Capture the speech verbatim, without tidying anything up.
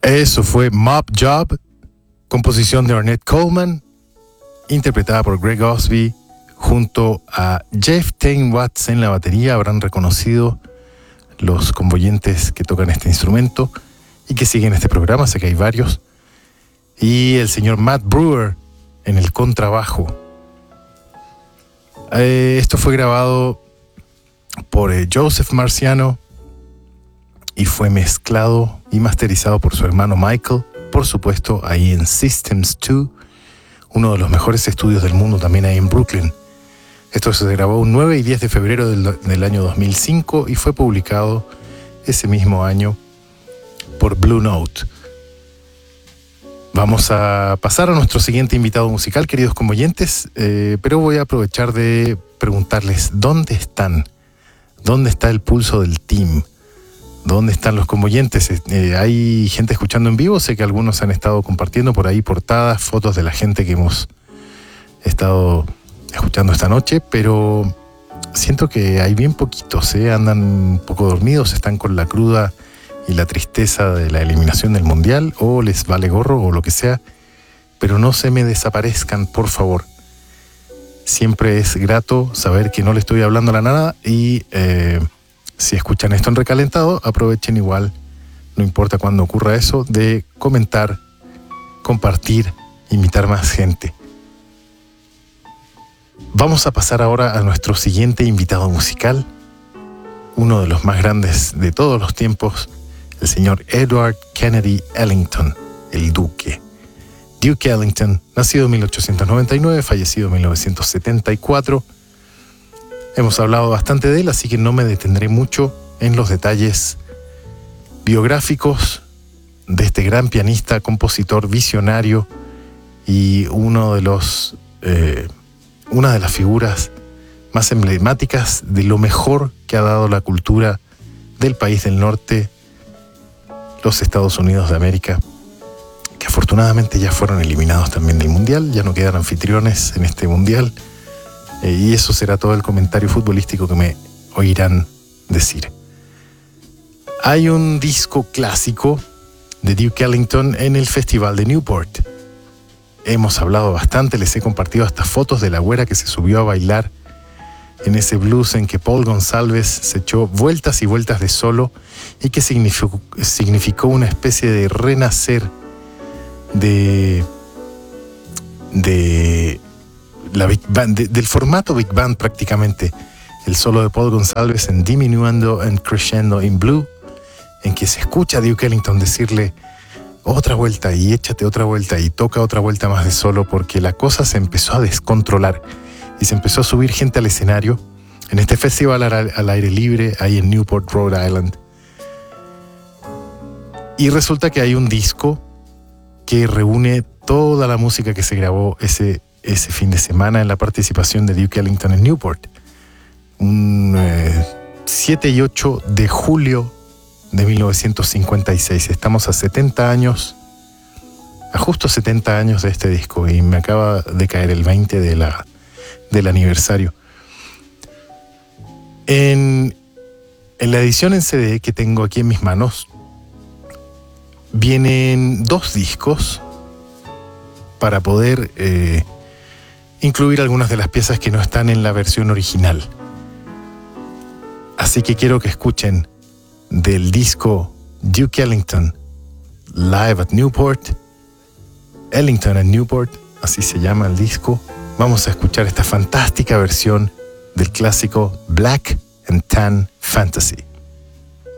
Eso fue Mob Job, composición de Ornette Coleman, interpretada por Greg Osby, junto a Jeff Tain Watts en la batería. Habrán reconocido los convoyentes que tocan este instrumento y que siguen este programa, sé que hay varios. Y el señor Matt Brewer en el contrabajo. Eh, esto fue grabado por eh, Joseph Marciano y fue mezclado y masterizado por su hermano Michael, por supuesto, ahí en Systems dos, uno de los mejores estudios del mundo, también ahí en Brooklyn. Esto se grabó un nueve y diez de febrero del, del año dos mil cinco y fue publicado ese mismo año por Blue Note. Vamos a pasar a nuestro siguiente invitado musical, queridos convoyentes, eh, pero voy a aprovechar de preguntarles, ¿dónde están? ¿Dónde está el pulso del team? ¿Dónde están los convoyentes? Eh, ¿Hay gente escuchando en vivo? Sé que algunos han estado compartiendo por ahí portadas, fotos de la gente que hemos estado escuchando esta noche, pero siento que hay bien poquitos, ¿eh? Andan un poco dormidos, están con la cruda y la tristeza de la eliminación del Mundial, o les vale gorro o lo que sea, pero no se me desaparezcan, por favor. Siempre es grato saber que no le estoy hablando a la nada y eh, si escuchan esto en recalentado, aprovechen igual, no importa cuándo ocurra eso, de comentar, compartir, invitar más gente. Vamos a pasar ahora a nuestro siguiente invitado musical, uno de los más grandes de todos los tiempos, el señor Edward Kennedy Ellington, el Duque. Duke Ellington, nacido en mil ochocientos noventa y nueve, fallecido en mil novecientos setenta y cuatro. Hemos hablado bastante de él, así que no me detendré mucho en los detalles biográficos de este gran pianista, compositor, visionario y uno de los, eh, una de las figuras más emblemáticas de lo mejor que ha dado la cultura del país del norte, los Estados Unidos de América, que afortunadamente ya fueron eliminados también del Mundial, ya no quedan anfitriones en este Mundial, eh, y eso será todo el comentario futbolístico que me oirán decir. Hay un disco clásico de Duke Ellington en el Festival de Newport. Hemos hablado bastante, les he compartido hasta fotos de la güera que se subió a bailar en ese blues en que Paul Gonsalves se echó vueltas y vueltas de solo y que significó, significó una especie de renacer de, de la Big Band, de, del formato Big Band prácticamente. El solo de Paul Gonsalves en Diminuendo and Crescendo in Blue, en que se escucha a Duke Ellington decirle otra vuelta y échate otra vuelta y toca otra vuelta más de solo, porque la cosa se empezó a descontrolar y se empezó a subir gente al escenario en este festival al, al aire libre ahí en Newport, Rhode Island. Y resulta que hay un disco que reúne toda la música que se grabó ese, ese fin de semana en la participación de Duke Ellington en Newport. Un eh, siete y ocho de julio de mil novecientos cincuenta y seis. Estamos a setenta años, a justo setenta años de este disco, y me acaba de caer el veinte de la, del aniversario. En, en la edición en C D que tengo aquí en mis manos, vienen dos discos para poder eh, incluir algunas de las piezas que no están en la versión original. Así que quiero que escuchen del disco Duke Ellington Live at Newport, Ellington at Newport, así se llama el disco. Vamos a escuchar esta fantástica versión del clásico Black and Tan Fantasy.